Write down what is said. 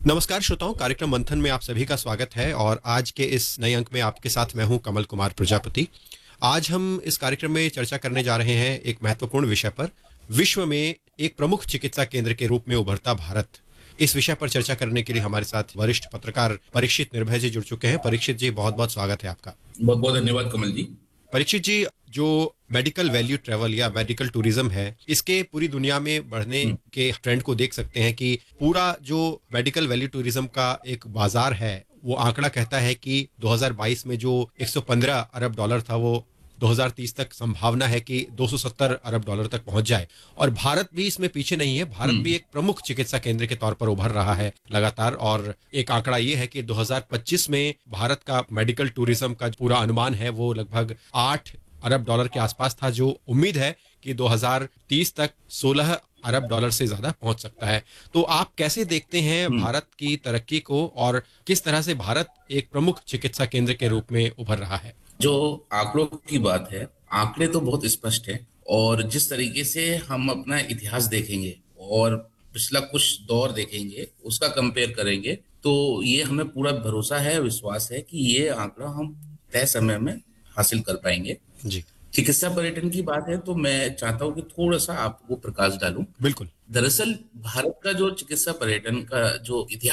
नमस्कार श्रोताओं, कार्यक्रम मंथन में आप सभी का स्वागत है और आज के इस नए अंक में आपके साथ मैं हूं कमल कुमार प्रजापति। आज हम इस कार्यक्रम में चर्चा करने जा रहे हैं एक महत्वपूर्ण विषय पर, विश्व में एक प्रमुख चिकित्सा केंद्र के रूप में उभरता भारत। इस विषय पर चर्चा करने के लिए हमारे साथ वरिष्ठ पत्रकार परीक्षित निर्भय जी जुड़ चुके हैं। परीक्षित जी, बहुत बहुत स्वागत है आपका। बहुत बहुत धन्यवाद कमल जी। परीक्षित जी, जो मेडिकल वैल्यू ट्रैवल या मेडिकल टूरिज्म है, इसके पूरी दुनिया में बढ़ने के ट्रेंड को देख सकते हैं कि पूरा जो मेडिकल वैल्यू टूरिज्म का एक बाजार है, वो आंकड़ा कहता है कि 2022 में जो 115 अरब डॉलर था, वो 2030 तक संभावना है कि 270 अरब डॉलर तक पहुंच जाए। और भारत भी इसमें पीछे नहीं है। भारत भी एक प्रमुख चिकित्सा केंद्र के तौर पर उभर रहा है लगातार। और एक आंकड़ा ये है कि 2025 में भारत का मेडिकल टूरिज्म का पूरा अनुमान है वो लगभग 8 अरब डॉलर के आसपास था, जो उम्मीद है कि 2030 तक 16 अरब डॉलर से ज्यादा पहुंच सकता है। तो आप कैसे देखते हैं भारत की तरक्की को और किस तरह से भारत एक प्रमुख चिकित्सा केंद्र के रूप में उभर रहा है? जो आंकड़ों की बात है, आंकड़े तो बहुत स्पष्ट है और जिस तरीके से हम अपना इतिहास देखेंगे और पिछला कुछ दौर देखेंगे, उसका कंपेयर करेंगे, तो ये हमें पूरा भरोसा है, विश्वास है कि ये आंकड़ा हम तय समय में हासिल कर पाएंगे। जी, चिकित्सा पर्यटन की बात है तो मैं चाहता हूँ कि थोड़ा सा आपको प्रकाश डालूं। बिल्कुल। दरअसल भारत का जो चिकित्सा पर्यटन का जो इतिहास